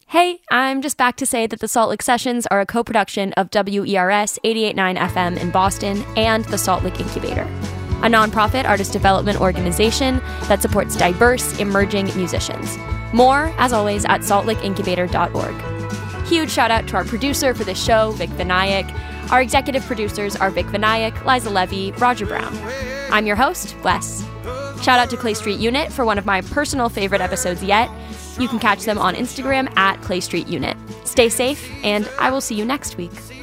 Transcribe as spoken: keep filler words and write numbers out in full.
Hey, I'm just back to say that the Salt Lake Sessions are a co-production of W E R S eighty-eight point nine F M in Boston and the Salt Lake Incubator, a nonprofit artist development organization that supports diverse, emerging musicians. More, as always, at salt lake incubator dot org. Huge shout out to our producer for this show, Vic Vinayak. Our executive producers are Vic Vinayak, Liza Levy, Roger Brown. I'm your host, Wes. Shout out to Clay Street Unit for one of my personal favorite episodes yet. You can catch them on Instagram at Clay Street Unit. Stay safe, and I will see you next week.